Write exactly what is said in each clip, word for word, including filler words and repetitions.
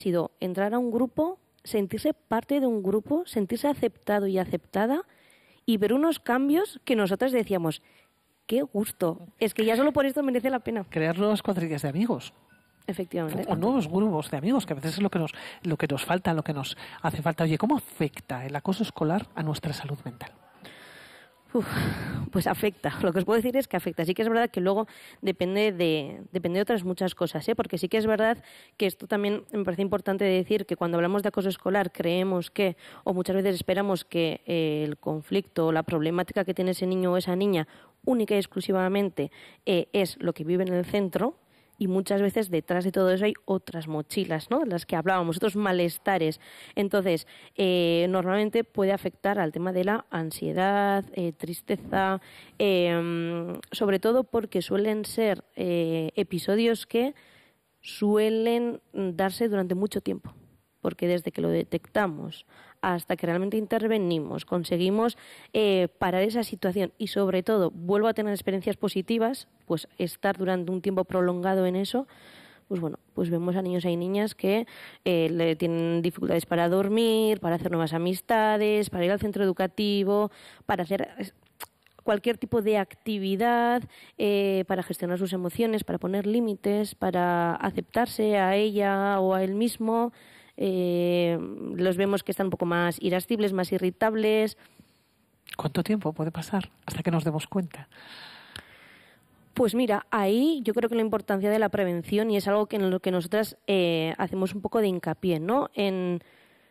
sido entrar a un grupo, sentirse parte de un grupo, sentirse aceptado y aceptada y ver unos cambios que nosotras decíamos, qué gusto, es que ya solo por esto merece la pena. Crear nuevas cuadrillas de amigos. Efectivamente. O nuevos grupos de amigos, que a veces es lo que nos, lo que nos falta, lo que nos hace falta. Oye, ¿cómo afecta el acoso escolar a nuestra salud mental? Uf, pues afecta. Lo que os puedo decir es que afecta. Sí que es verdad que luego depende de, depende de otras muchas cosas, ¿eh? Porque sí que es verdad que esto también me parece importante decir que cuando hablamos de acoso escolar creemos que, o muchas veces esperamos que eh, el conflicto o la problemática que tiene ese niño o esa niña única y exclusivamente eh, es lo que vive en el centro. Y muchas veces detrás de todo eso hay otras mochilas, ¿no? De las que hablábamos, otros malestares. Entonces, eh, normalmente puede afectar al tema de la ansiedad, eh, tristeza, eh, sobre todo porque suelen ser eh, episodios que suelen darse durante mucho tiempo. Porque desde que lo detectamos hasta que realmente intervenimos, conseguimos eh, parar esa situación y sobre todo vuelvo a tener experiencias positivas, pues estar durante un tiempo prolongado en eso, pues bueno, pues vemos a niños y niñas que eh, le tienen dificultades para dormir, para hacer nuevas amistades, para ir al centro educativo, para hacer cualquier tipo de actividad, eh, para gestionar sus emociones, para poner límites, para aceptarse a ella o a él mismo. Eh, los vemos que están un poco más irascibles, más irritables. ¿Cuánto tiempo puede pasar hasta que nos demos cuenta? Pues mira, ahí yo creo que la importancia de la prevención, y es algo que en lo que nosotras eh, hacemos un poco de hincapié, ¿no? En,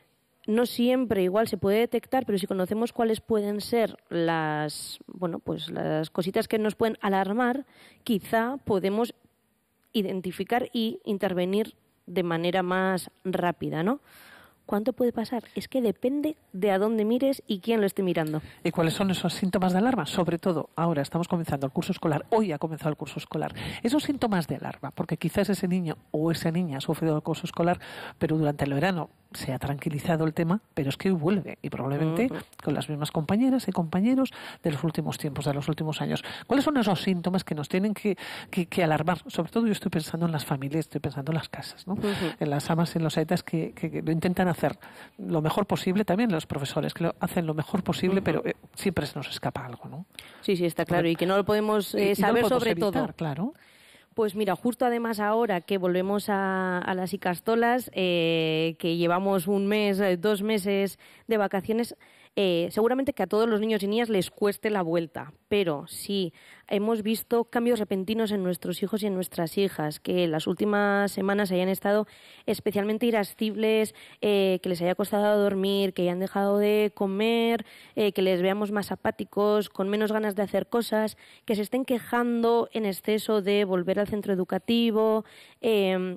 no siempre igual se puede detectar, pero si conocemos cuáles pueden ser las, bueno, pues las cositas que nos pueden alarmar, quizá podemos identificar y intervenir de manera más rápida, ¿no? ¿Cuánto puede pasar? Es que depende de a dónde mires y quién lo esté mirando. ¿Y cuáles son esos síntomas de alarma? Sobre todo, ahora estamos comenzando el curso escolar, hoy ha comenzado el curso escolar. Esos síntomas de alarma, porque quizás ese niño o esa niña ha sufrido el curso escolar, pero durante el verano se ha tranquilizado el tema, pero es que hoy vuelve y probablemente uh-huh. con las mismas compañeras y compañeros de los últimos tiempos, de los últimos años. ¿Cuáles son esos síntomas que nos tienen que, que, que alarmar? Sobre todo yo estoy pensando en las familias, estoy pensando en las casas, ¿no? Uh-huh. En las amas, en los etas que, que, que lo intentan hacer lo mejor posible, también los profesores que lo hacen lo mejor posible, uh-huh. pero eh, siempre se nos escapa algo, ¿no? Sí, sí, está claro, y que no lo podemos eh, saber no lo podemos sobre evitar, todo. Claro. Pues mira, justo además ahora que volvemos a, a las Icastolas, eh, que llevamos un mes, dos meses de vacaciones, eh, seguramente que a todos los niños y niñas les cueste la vuelta, pero sí hemos visto cambios repentinos en nuestros hijos y en nuestras hijas, que las últimas semanas hayan estado especialmente irascibles, eh, que les haya costado dormir, que hayan dejado de comer, eh, que les veamos más apáticos, con menos ganas de hacer cosas, que se estén quejando en exceso de volver al centro educativo. Eh,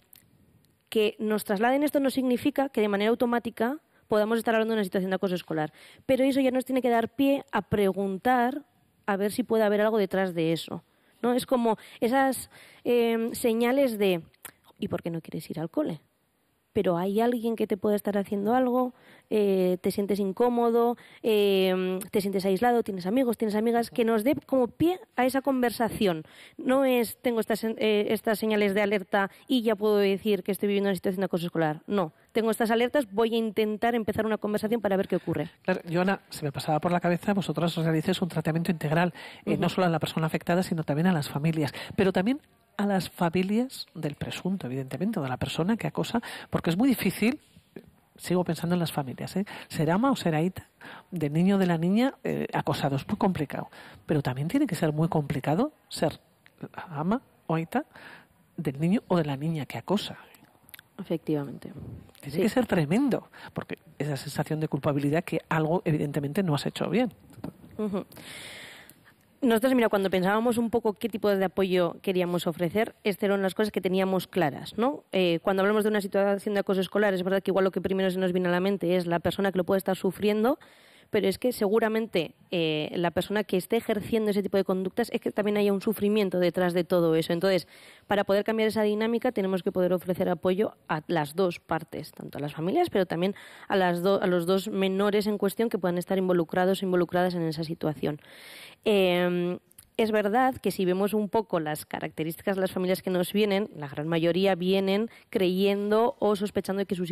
que nos trasladen esto no significa que de manera automática podamos estar hablando de una situación de acoso escolar, pero eso ya nos tiene que dar pie a preguntar a ver si puede haber algo detrás de eso, ¿no? Es como esas eh, señales de ¿y por qué no quieres ir al cole? Pero hay alguien que te pueda estar haciendo algo, eh, te sientes incómodo, eh, te sientes aislado, tienes amigos, tienes amigas, que nos dé como pie a esa conversación. No es, tengo estas, eh, estas señales de alerta y ya puedo decir que estoy viviendo una situación de acoso escolar. No, tengo estas alertas, voy a intentar empezar una conversación para ver qué ocurre. Claro, Joana, se me pasaba por la cabeza, vosotros os realicéis un tratamiento integral, eh, uh-huh. no solo a la persona afectada, sino también a las familias, pero también a las familias del presunto, evidentemente, o de la persona que acosa, porque es muy difícil, sigo pensando en las familias, ¿eh? Ser ama o ser aita del niño o de la niña eh, acosado, es muy complicado, pero también tiene que ser muy complicado ser ama o aita del niño o de la niña que acosa. Efectivamente. Tiene sí. que ser tremendo, porque esa sensación de culpabilidad que algo evidentemente no has hecho bien. Uh-huh. Nosotros, mira, cuando pensábamos un poco qué tipo de apoyo queríamos ofrecer, estas eran las cosas que teníamos claras, ¿no? Eh, cuando hablamos de una situación de acoso escolar, es verdad que igual lo que primero se nos viene a la mente es la persona que lo puede estar sufriendo, pero es que seguramente eh, la persona que esté ejerciendo ese tipo de conductas es que también haya un sufrimiento detrás de todo eso. Entonces, para poder cambiar esa dinámica tenemos que poder ofrecer apoyo a las dos partes, tanto a las familias, pero también a, las do- a los dos menores en cuestión que puedan estar involucrados o involucradas en esa situación. Eh, Es verdad que si vemos un poco las características de las familias que nos vienen, la gran mayoría vienen creyendo o sospechando de que sus